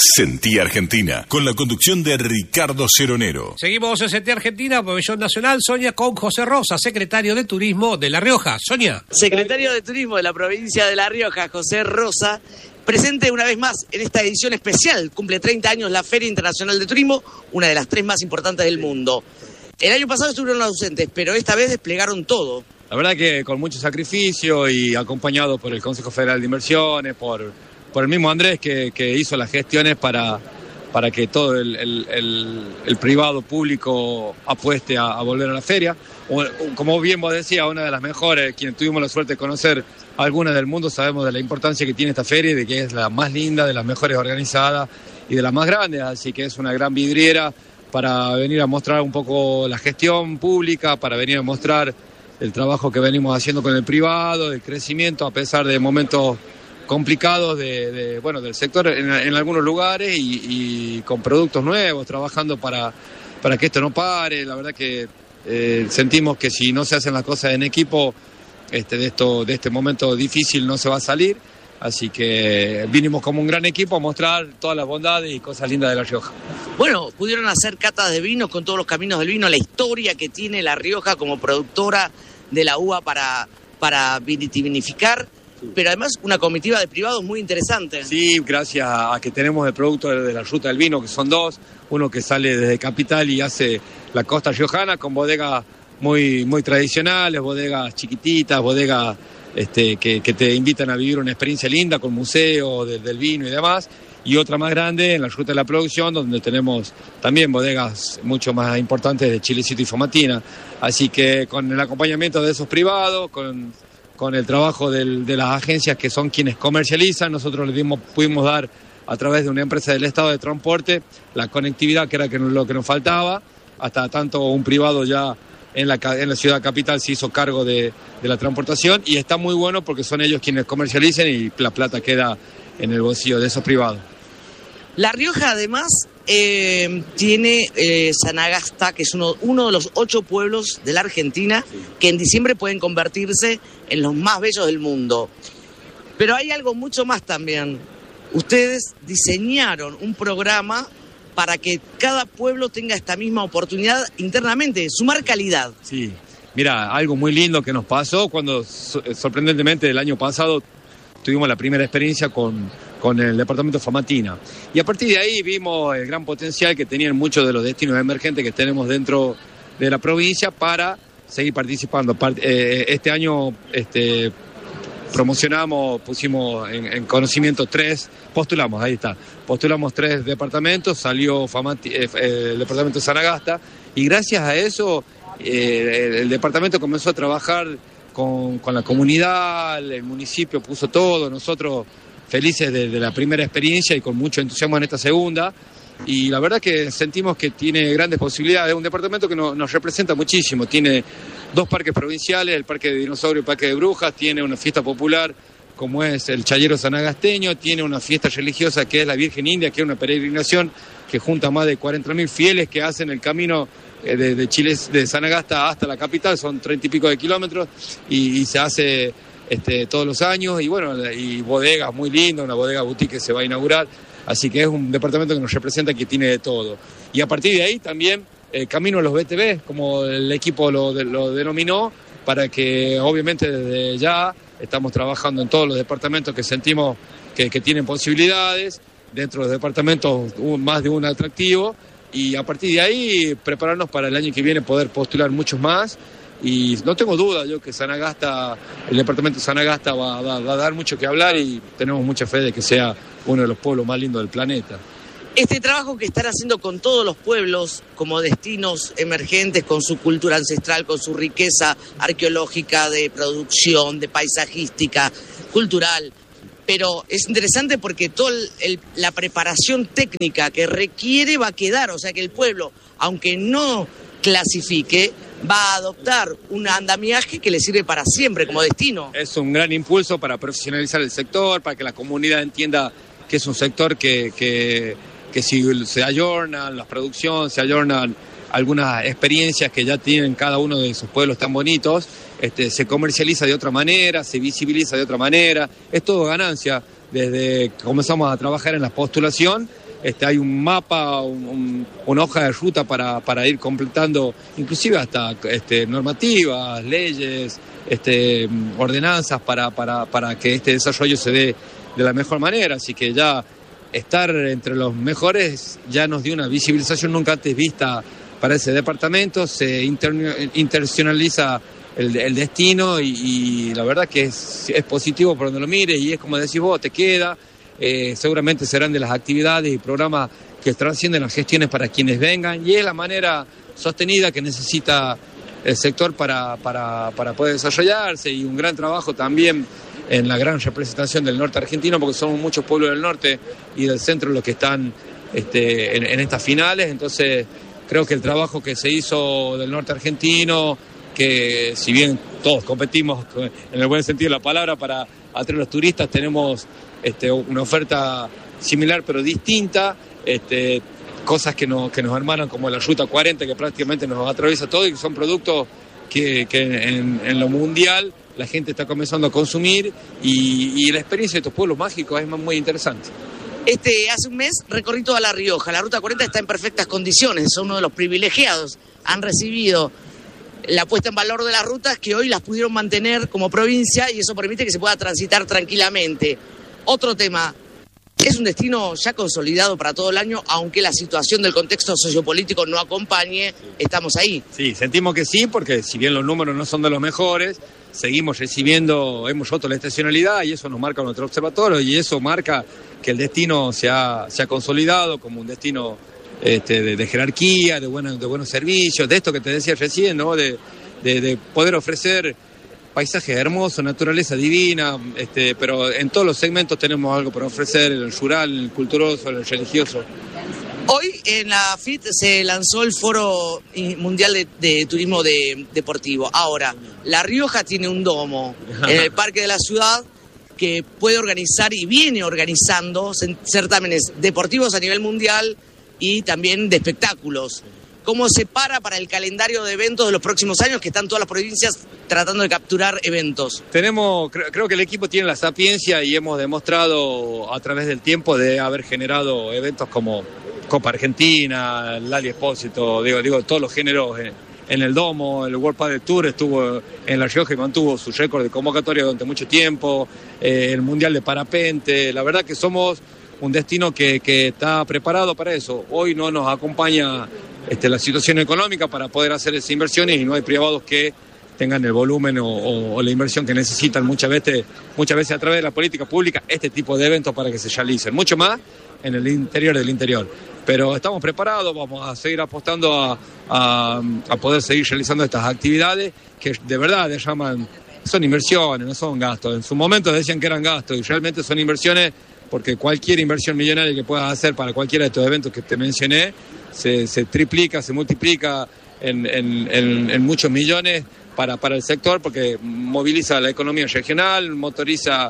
Sentí Argentina, con la conducción de Ricardo Ceronero. Seguimos en Sentí Argentina, Pabellón Nacional. Sonia con José Rosa, secretario de Turismo de La Rioja. Sonia. Secretario de Turismo de la provincia de La Rioja, José Rosa, presente una vez más en esta edición especial. Cumple 30 años la Feria Internacional de Turismo, una de las 3 más importantes del mundo. El año pasado estuvieron ausentes, pero esta vez desplegaron todo. La verdad que con mucho sacrificio y acompañado por el Consejo Federal de Inversiones, por el mismo Andrés que hizo las gestiones para que todo el privado público apueste a volver a la feria. Como bien vos decías, una de las mejores, quienes tuvimos la suerte de conocer algunas del mundo, sabemos de la importancia que tiene esta feria y de que es la más linda, de las mejores organizadas y de las más grandes, así que es una gran vidriera para venir a mostrar un poco la gestión pública, para venir a mostrar el trabajo que venimos haciendo con el privado, el crecimiento a pesar de momentos complicados del sector en algunos lugares y con productos nuevos, trabajando para que esto no pare. La verdad que sentimos que si no se hacen las cosas en equipo, de este momento difícil no se va a salir. Así que vinimos como un gran equipo a mostrar todas las bondades y cosas lindas de La Rioja. Bueno, pudieron hacer catas de vinos con todos los caminos del vino, la historia que tiene La Rioja como productora de la uva para vitivinificar, pero además una comitiva de privados muy interesante. Sí, gracias a que tenemos el producto de la ruta del vino, que son 2, uno que sale desde Capital y hace la costa riojana con bodegas muy, muy tradicionales, bodegas chiquititas, bodegas que te invitan a vivir una experiencia linda con museo del vino y demás, y otra más grande en la ruta de la producción, donde tenemos también bodegas mucho más importantes de Chilecito y Fomatina. Así que con el acompañamiento de esos privados, con el trabajo de las agencias que son quienes comercializan, nosotros pudimos dar a través de una empresa del Estado de transporte la conectividad que era lo que nos faltaba, hasta tanto un privado ya en la ciudad capital se hizo cargo de la transportación, y está muy bueno porque son ellos quienes comercializan y la plata queda en el bolsillo de esos privados. La Rioja además tiene Sanagasta, que es uno de los 8 pueblos de la Argentina que en diciembre pueden convertirse en los más bellos del mundo. Pero hay algo mucho más también. Ustedes diseñaron un programa para que cada pueblo tenga esta misma oportunidad internamente, sumar calidad. Sí, mira, algo muy lindo que nos pasó cuando sorprendentemente el año pasado tuvimos la primera experiencia con el departamento Fomatina. Y a partir de ahí vimos el gran potencial que tenían muchos de los destinos emergentes que tenemos dentro de la provincia para seguir participando. Este año promocionamos, pusimos en conocimiento 3, postulamos 3 departamentos, salió el departamento de Sanagasta, y gracias a eso el departamento comenzó a trabajar con la comunidad, el municipio puso todo, nosotros felices de la primera experiencia y con mucho entusiasmo en esta segunda, y la verdad que sentimos que tiene grandes posibilidades. Es un departamento que nos representa muchísimo, tiene 2 parques provinciales, el Parque de Dinosaurio y el Parque de Brujas, tiene una fiesta popular como es el Chayero Sanagasteño, tiene una fiesta religiosa que es la Virgen India, que es una peregrinación que junta más de 40.000 fieles que hacen el camino de Chile, de Sanagasta hasta la capital, son 30 y pico de kilómetros, y se hace todos los años, y bueno, y bodegas muy lindas, una bodega boutique que se va a inaugurar, así que es un departamento que nos representa, que tiene de todo. Y a partir de ahí también camino a los BTV, como el equipo lo denominó, para que obviamente desde ya estamos trabajando en todos los departamentos que sentimos que tienen posibilidades, dentro de los departamentos más de un atractivo, y a partir de ahí prepararnos para el año que viene poder postular muchos más. Y no tengo duda yo que el departamento de Sanagasta va a dar mucho que hablar, y tenemos mucha fe de que sea uno de los pueblos más lindos del planeta. Este trabajo que están haciendo con todos los pueblos como destinos emergentes, con su cultura ancestral, con su riqueza arqueológica, de producción, de paisajística, cultural, pero es interesante porque toda la preparación técnica que requiere va a quedar, o sea que el pueblo, aunque no clasifique, va a adoptar un andamiaje que le sirve para siempre como destino. Es un gran impulso para profesionalizar el sector, para que la comunidad entienda que es un sector que si se ayornan las producciones, se ayornan algunas experiencias que ya tienen cada uno de esos pueblos tan bonitos, se comercializa de otra manera, se visibiliza de otra manera, es todo ganancia. Desde que comenzamos a trabajar en la postulación, hay un mapa, una hoja de ruta para ir completando, inclusive hasta normativas, leyes, ordenanzas para que este desarrollo se dé de la mejor manera. Así que ya estar entre los mejores ya nos dio una visibilización nunca antes vista para ese departamento, se internacionaliza el destino y la verdad que es positivo por donde lo mire y es como decís vos, te queda, seguramente serán de las actividades y programas que trascienden las gestiones para quienes vengan y es la manera sostenida que necesita el sector para poder desarrollarse y un gran trabajo también en la gran representación del norte argentino porque somos muchos pueblos del norte y del centro los que están en estas finales, entonces creo que el trabajo que se hizo del norte argentino, que si bien todos competimos en el buen sentido de la palabra para atraer a los turistas, tenemos una oferta similar pero distinta, cosas que nos hermanan como la Ruta 40 que prácticamente nos atraviesa todo y que son productos que en lo mundial la gente está comenzando a consumir y la experiencia de estos pueblos mágicos es muy interesante. Hace un mes recorrí toda La Rioja. La Ruta 40 está en perfectas condiciones, son uno de los privilegiados. Han recibido la puesta en valor de las rutas que hoy las pudieron mantener como provincia y eso permite que se pueda transitar tranquilamente. Otro tema, es un destino ya consolidado para todo el año, aunque la situación del contexto sociopolítico no acompañe, estamos ahí. Sí, sentimos que sí, porque si bien los números no son de los mejores, seguimos recibiendo, hemos roto la estacionalidad y eso nos marca nuestro observatorio y eso marca que el destino se ha consolidado como un destino de jerarquía, de buenos servicios, de esto que te decía recién, ¿no? De poder ofrecer paisajes hermosos, naturaleza divina, pero en todos los segmentos tenemos algo para ofrecer, en el rural, en el culturoso, en el religioso. Hoy en la FIT se lanzó el Foro Mundial de Turismo Deportivo. Ahora, La Rioja tiene un domo en el Parque de la Ciudad que puede organizar y viene organizando certámenes deportivos a nivel mundial y también de espectáculos. ¿Cómo se para el calendario de eventos de los próximos años que están todas las provincias tratando de capturar eventos? Creo que el equipo tiene la sapiencia y hemos demostrado a través del tiempo de haber generado eventos como Copa Argentina, Lali Espósito, digo todos los géneros en el domo, el World Padel Tour estuvo en La Rioja y mantuvo su récord de convocatoria durante mucho tiempo, el Mundial de Parapente, la verdad que somos un destino que está preparado para eso. Hoy no nos acompaña la situación económica para poder hacer esas inversiones y no hay privados que tengan el volumen o la inversión que necesitan muchas veces a través de la política pública este tipo de eventos para que se realicen, mucho más en el interior del interior. Pero estamos preparados, vamos a seguir apostando a poder seguir realizando estas actividades que de verdad son inversiones, no son gastos. En su momento decían que eran gastos y realmente son inversiones porque cualquier inversión millonaria que puedas hacer para cualquiera de estos eventos que te mencioné se triplica, se multiplica en muchos millones para el sector porque moviliza la economía regional, motoriza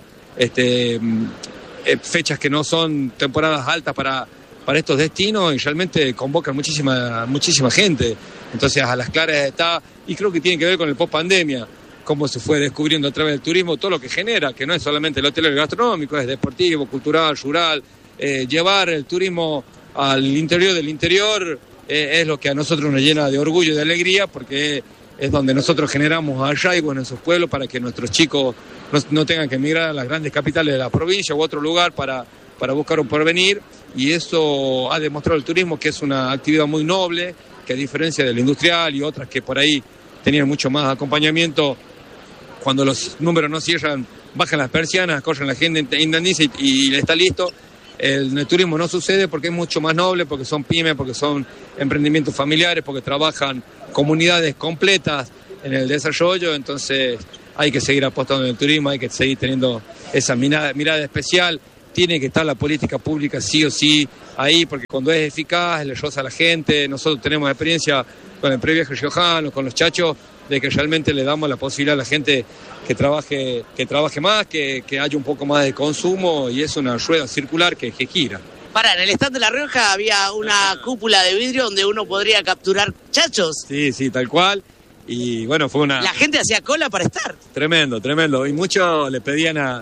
fechas que no son temporadas altas para estos destinos y realmente convocan muchísima gente. Entonces a las claras está, y creo que tiene que ver con el post-pandemia, cómo se fue descubriendo a través del turismo todo lo que genera, que no es solamente el hotelero gastronómico, es deportivo, cultural, rural, llevar el turismo al interior del interior es lo que a nosotros nos llena de orgullo y de alegría porque es donde nosotros generamos arraigo en esos pueblos para que nuestros chicos no tengan que emigrar a las grandes capitales de la provincia u otro lugar para buscar un porvenir y eso ha demostrado el turismo que es una actividad muy noble, que a diferencia del industrial y otras que por ahí tenían mucho más acompañamiento, cuando los números no cierran, bajan las persianas, corren la gente, indemniza y está listo. En el turismo no sucede porque es mucho más noble, porque son pymes, porque son emprendimientos familiares, porque trabajan comunidades completas en el desarrollo, entonces hay que seguir apostando en el turismo, hay que seguir teniendo esa mirada especial, tiene que estar la política pública sí o sí ahí, porque cuando es eficaz, le roza a la gente, nosotros tenemos experiencia con el previaje riojano, con los chachos, de que realmente le damos la posibilidad a la gente que trabaje más, que haya un poco más de consumo y es una rueda circular que gira. En el stand de La Rioja había una cúpula de vidrio donde uno podría capturar chachos. Sí, tal cual. Y bueno, fue una... La gente hacía cola para estar. Tremendo. Y muchos le pedían a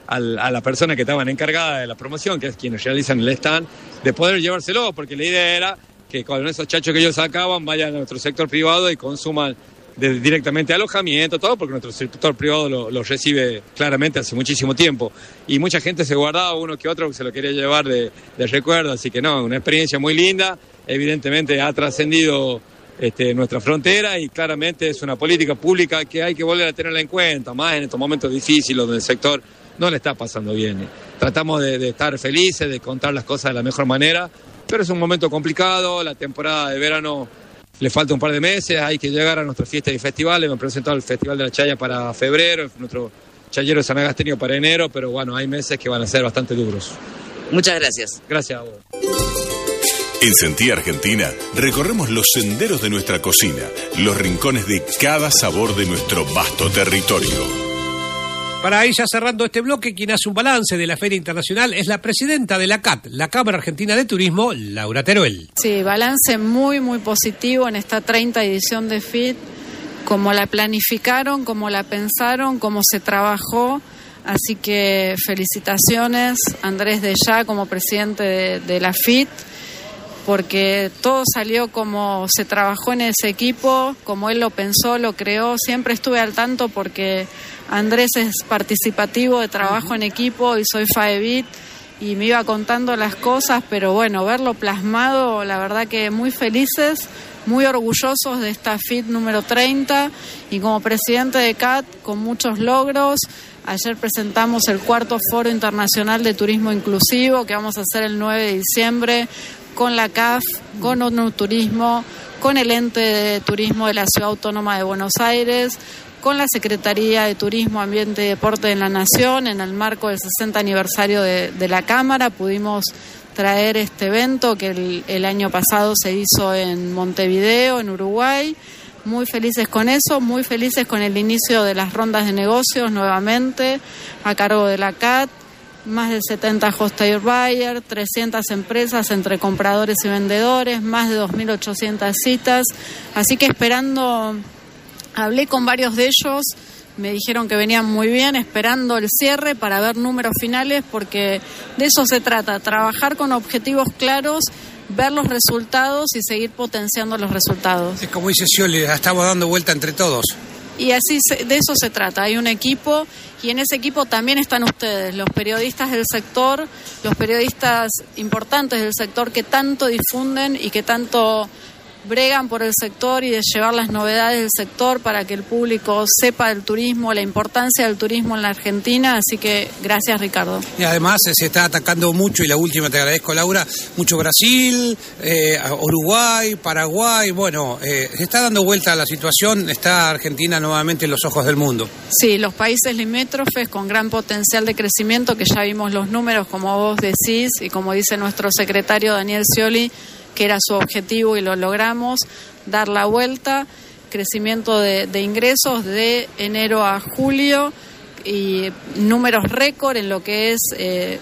a la persona que estaban encargada de la promoción, que es quienes realizan el stand, de poder llevárselo, porque la idea era que con esos chachos que ellos sacaban vayan a nuestro sector privado y consuman directamente alojamiento, todo, porque nuestro sector privado lo recibe claramente hace muchísimo tiempo. Y mucha gente se guardaba, uno que otro, que se lo quería llevar de recuerdo, así que no, una experiencia muy linda, evidentemente ha trascendido nuestra frontera y claramente es una política pública que hay que volver a tenerla en cuenta, más en estos momentos difíciles donde el sector no le está pasando bien. Tratamos de estar felices, de contar las cosas de la mejor manera, pero es un momento complicado, la temporada de verano le falta un par de meses, hay que llegar a nuestras fiestas y festivales. Me he presentado el Festival de la Chaya para febrero, nuestro Chayero de Sanagasteño para enero, pero bueno, hay meses que van a ser bastante duros. Muchas gracias. Gracias a vos. En Sentí Argentina recorremos los senderos de nuestra cocina, los rincones de cada sabor de nuestro vasto territorio. Para ir ya cerrando este bloque, quien hace un balance de la Feria Internacional es la presidenta de la CAT, la Cámara Argentina de Turismo, Laura Teruel. Sí, balance muy, muy positivo en esta 30ª edición de FIT, como la planificaron, como la pensaron, cómo se trabajó. Así que felicitaciones, Andrés de Ya, como presidente de la FIT, porque todo salió como se trabajó en ese equipo, como él lo pensó, lo creó. Siempre estuve al tanto porque Andrés es participativo de trabajo en equipo y soy FAEBIT y me iba contando las cosas, pero bueno, verlo plasmado, la verdad que muy felices, muy orgullosos de esta FIT número 30 y como presidente de CAT con muchos logros. Ayer presentamos el 4º Foro Internacional de Turismo Inclusivo que vamos a hacer el 9 de diciembre con la CAF, con ONU Turismo, con el Ente de Turismo de la Ciudad Autónoma de Buenos Aires, con la Secretaría de Turismo, Ambiente y Deporte de la Nación. En el marco del 60 aniversario de la Cámara pudimos traer este evento que el año pasado se hizo en Montevideo, en Uruguay. Muy felices con eso, muy felices con el inicio de las rondas de negocios nuevamente a cargo de la CAT. Más de 70 hostels buyer, 300 empresas entre compradores y vendedores, más de 2.800 citas. Así que esperando, hablé con varios de ellos, me dijeron que venían muy bien, esperando el cierre para ver números finales, porque de eso se trata, trabajar con objetivos claros, ver los resultados y seguir potenciando los resultados. Es como dice Scioli, la estamos dando vuelta entre todos. Y así de eso se trata, hay un equipo y en ese equipo también están ustedes, los periodistas del sector, los periodistas importantes del sector que tanto difunden y que tanto bregan por el sector y de llevar las novedades del sector para que el público sepa del turismo, la importancia del turismo en la Argentina, así que gracias Ricardo. Y además se está atacando mucho, y la última te agradezco Laura, mucho Brasil, Uruguay, Paraguay, bueno, se está dando vuelta a la situación, está Argentina nuevamente en los ojos del mundo. Sí, los países limítrofes con gran potencial de crecimiento, que ya vimos los números como vos decís y como dice nuestro secretario Daniel Scioli, que era su objetivo y lo logramos, dar la vuelta, crecimiento de ingresos de enero a julio y números récord en lo que es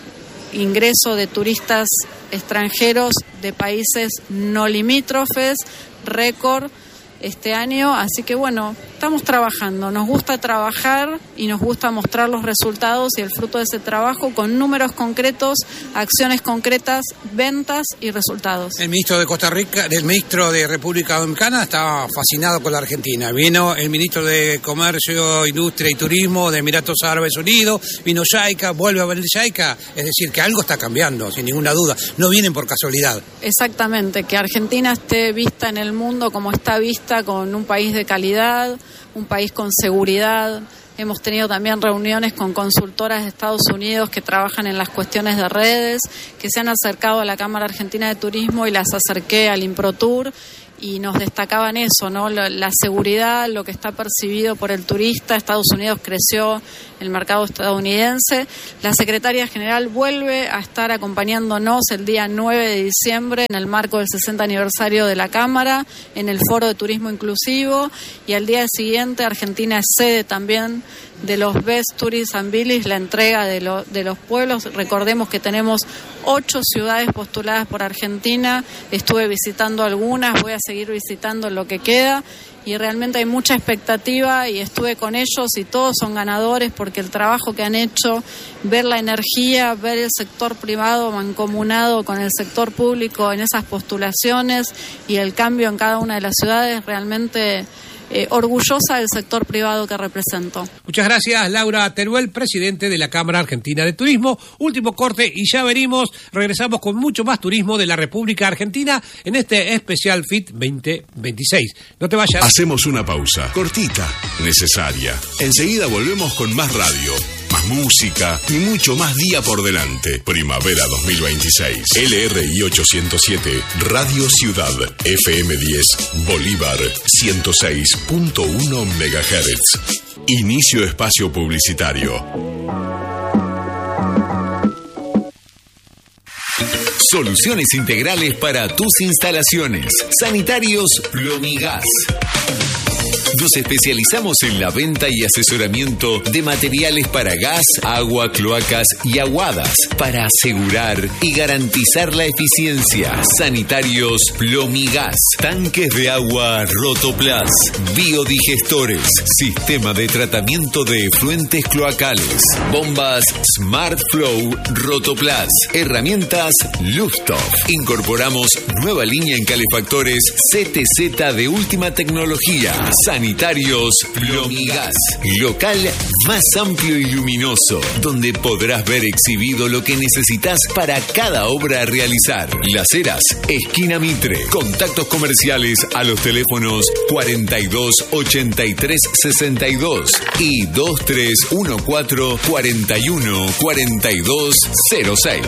ingreso de turistas extranjeros de países no limítrofes, récord este año, así que bueno, estamos trabajando, nos gusta trabajar y nos gusta mostrar los resultados y el fruto de ese trabajo con números concretos, acciones concretas, ventas y resultados. El ministro de Costa Rica, el ministro de República Dominicana estaba fascinado con la Argentina. Vino el ministro de Comercio, Industria y Turismo de Emiratos Árabes Unidos, vino JICA, vuelve a venir JICA, es decir, que algo está cambiando, sin ninguna duda, no vienen por casualidad. Exactamente, que Argentina esté vista en el mundo como está vista, con un país de calidad, un país con seguridad. Hemos tenido también reuniones con consultoras de Estados Unidos que trabajan en las cuestiones de redes, que se han acercado a la Cámara Argentina de Turismo y las acerqué al ImproTour y nos destacaban eso, ¿no? La seguridad, lo que está percibido por el turista. Estados Unidos creció, el mercado estadounidense. La secretaria general vuelve a estar acompañándonos el día 9 de diciembre en el marco del 60 aniversario de la Cámara, en el Foro de Turismo Inclusivo, y al día siguiente Argentina es sede también de los Best Tourism Village, la entrega de los pueblos. Recordemos que tenemos 8 ciudades postuladas por Argentina, estuve visitando algunas, voy a seguir visitando lo que queda, y realmente hay mucha expectativa y estuve con ellos y todos son ganadores porque el trabajo que han hecho, ver la energía, ver el sector privado mancomunado con el sector público en esas postulaciones y el cambio en cada una de las ciudades, realmente orgullosa del sector privado que represento. Muchas gracias, Laura Teruel, presidente de la Cámara Argentina de Turismo. Último corte y ya venimos. Regresamos con mucho más turismo de la República Argentina en este especial FIT 2026. No te vayas. Hacemos una pausa, cortita, necesaria. Enseguida volvemos con más radio, más música y mucho más día por delante. Primavera 2026. LRI 807, Radio Ciudad, FM 10, Bolívar 106.1 MHz. Inicio espacio publicitario. Soluciones integrales para tus instalaciones. Sanitarios Plomigas. Nos especializamos en la venta y asesoramiento de materiales para gas, agua, cloacas y aguadas para asegurar y garantizar la eficiencia. Sanitarios Plomigas, tanques de agua Rotoplas, biodigestores, sistema de tratamiento de efluentes cloacales, bombas Smart Flow Rotoplas, herramientas Luftov. Incorporamos nueva línea en calefactores CTZ de última tecnología. Sanitarios Plomigas, local más amplio y luminoso, donde podrás ver exhibido lo que necesitas para cada obra a realizar. Las Heras, esquina Mitre. Contactos comerciales a los teléfonos 42 83 62 y 2314 41 42 06.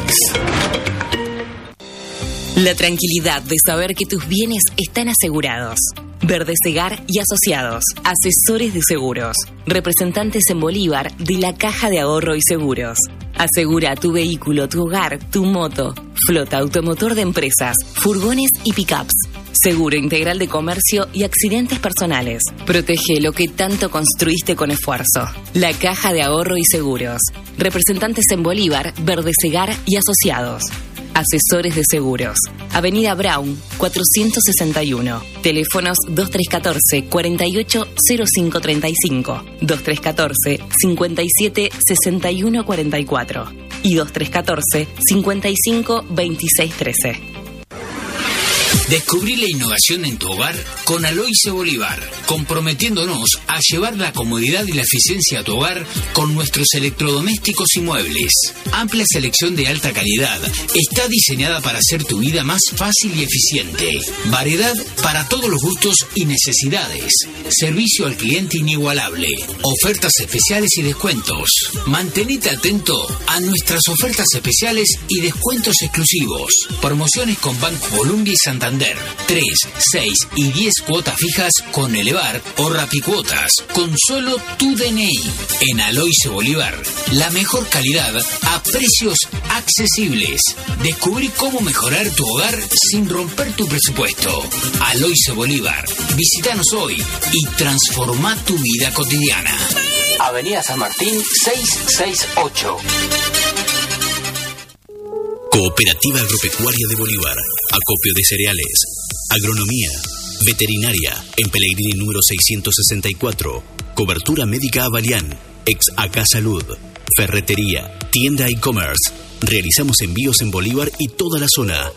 La tranquilidad de saber que tus bienes están asegurados. Verdesegar y Asociados, asesores de seguros, representantes en Bolívar de la Caja de Ahorro y Seguros. Asegura tu vehículo, tu hogar, tu moto, flota automotor de empresas, furgones y pickups. Seguro integral de comercio y accidentes personales. Protege lo que tanto construiste con esfuerzo. La Caja de Ahorro y Seguros. Representantes en Bolívar, Verdesegar y Asociados. Asesores de seguros. Avenida Brown, 461. Teléfonos 2314 48 0535, 2314 57 61 44 y 2314 55 26 13. Descubrí la innovación en tu hogar con Aloyce Bolívar, comprometiéndonos a llevar la comodidad y la eficiencia a tu hogar con nuestros electrodomésticos y muebles. Amplia selección de alta calidad está diseñada para hacer tu vida más fácil y eficiente. Variedad para todos los gustos y necesidades. Servicio al cliente inigualable. Ofertas especiales y descuentos. Mantenete atento a nuestras ofertas especiales y descuentos exclusivos. Promociones con Banco Colombia y Santander. 3, 6 y 10 cuotas fijas con Elevar o Rapicuotas con solo tu DNI. En Aloyce Bolívar, la mejor calidad a precios accesibles. Descubrí cómo mejorar tu hogar sin romper tu presupuesto. Aloyce Bolívar. Visítanos hoy y transforma tu vida cotidiana. Avenida San Martín 668. Cooperativa Agropecuaria de Bolívar. Acopio de cereales. Agronomía. Veterinaria. En Pellegrini número 664. Cobertura médica Avalian. Ex AK Salud. Ferretería. Tienda e-commerce. Realizamos envíos en Bolívar y toda la zona.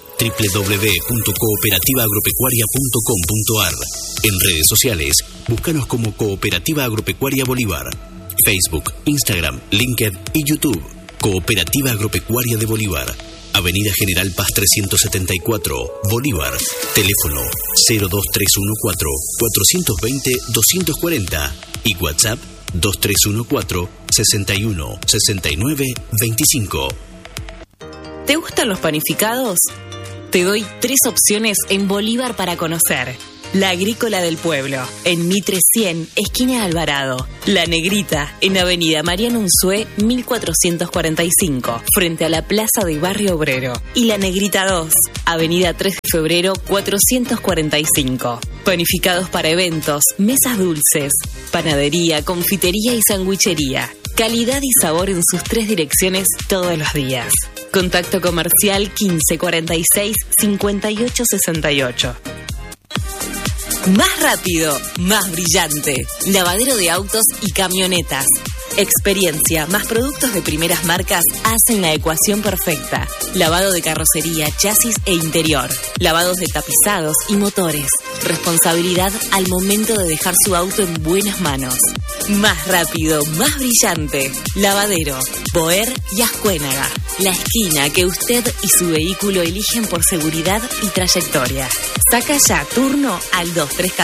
www.cooperativaagropecuaria.com.ar. En redes sociales, búscanos como Cooperativa Agropecuaria Bolívar. Facebook, Instagram, LinkedIn y YouTube. Cooperativa Agropecuaria de Bolívar. Avenida General Paz 374, Bolívar. Teléfono 02314 420 240 y WhatsApp 2314 61 69 25. ¿Te gustan los panificados? Te doy 3 opciones en Bolívar para conocer. La Agrícola del Pueblo, en Mitre 100, esquina Alvarado. La Negrita, en Avenida Mariano Unzué, 1445, frente a la Plaza de Barrio Obrero. Y La Negrita 2, Avenida 3 de Febrero, 445. Panificados para eventos, mesas dulces, panadería, confitería y sandwichería. Calidad y sabor en sus 3 direcciones todos los días. Contacto comercial 1546 5868. Más rápido, más brillante. Lavadero de autos y camionetas. Experiencia más productos de primeras marcas hacen la ecuación perfecta. Lavado de carrocería, chasis e interior. Lavados de tapizados y motores. Responsabilidad al momento de dejar su auto en buenas manos. Más rápido, más brillante. Lavadero, Boer y Ascuénaga. La esquina que usted y su vehículo eligen por seguridad y trayectoria. Saca ya turno al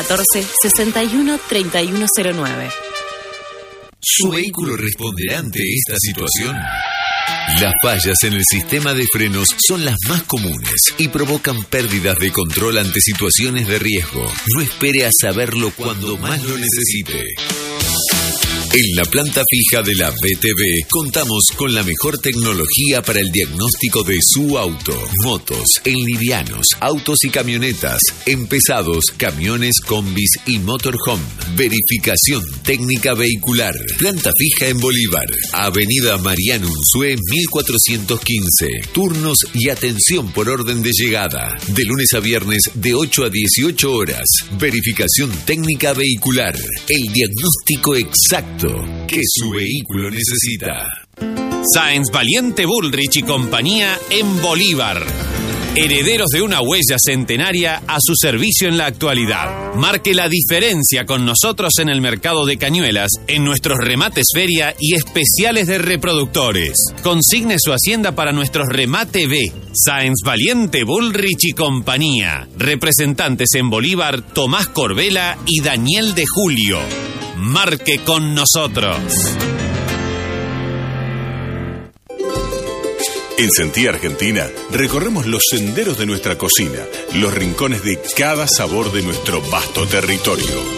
2314-613109. ¿Su vehículo responderá ante esta situación? Las fallas en el sistema de frenos son las más comunes y provocan pérdidas de control ante situaciones de riesgo. No espere a saberlo cuando más lo necesite. En la planta fija de la BTV contamos con la mejor tecnología para el diagnóstico de su auto, motos, en livianos, autos y camionetas, en pesados, camiones, combis y motorhome. Verificación técnica vehicular. Planta fija en Bolívar, Avenida Mariano Unzué 1415. Turnos y atención por orden de llegada. De lunes a viernes de 8 a 18 horas. Verificación técnica vehicular. El diagnóstico exacto que su vehículo necesita. Sáenz Valiente Bullrich y compañía en Bolívar. Herederos de una huella centenaria a su servicio en la actualidad. Marque la diferencia con nosotros en el mercado de Cañuelas, en nuestros remates feria y especiales de reproductores. Consigne su hacienda para nuestros remate B. Sáenz Valiente Bullrich y compañía. Representantes en Bolívar, Tomás Corbela y Daniel de Julio. Marque con nosotros. En Sentía Argentina recorremos los senderos de nuestra cocina, los rincones de cada sabor de nuestro vasto territorio.